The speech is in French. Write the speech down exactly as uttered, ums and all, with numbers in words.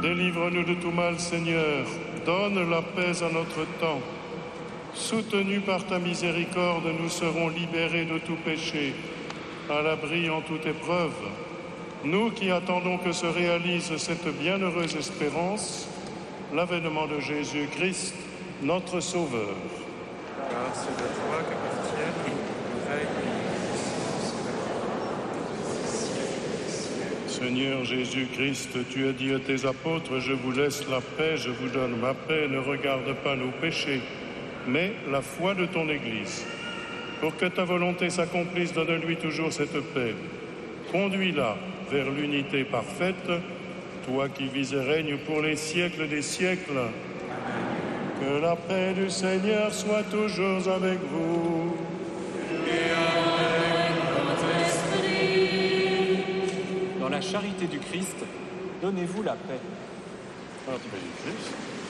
Délivre-nous de tout mal, Seigneur. Donne la paix à notre temps. Soutenus par ta miséricorde, nous serons libérés de tout péché, à l'abri en toute épreuve. Nous qui attendons que se réalise cette bienheureuse espérance, l'avènement de Jésus-Christ, notre Sauveur. Car c'est de toi qu'appartiennent le règne. Seigneur Jésus-Christ, tu as dit à tes apôtres, je vous laisse la paix, je vous donne ma paix, ne regarde pas nos péchés, mais la foi de ton Église. Pour que ta volonté s'accomplisse, donne-lui toujours cette paix. Conduis-la vers l'unité parfaite, toi qui vis et règnes pour les siècles des siècles. Que la paix du Seigneur soit toujours avec vous. Et avec votre esprit. Dans la charité du Christ, donnez-vous la paix. Par la paix du Christ.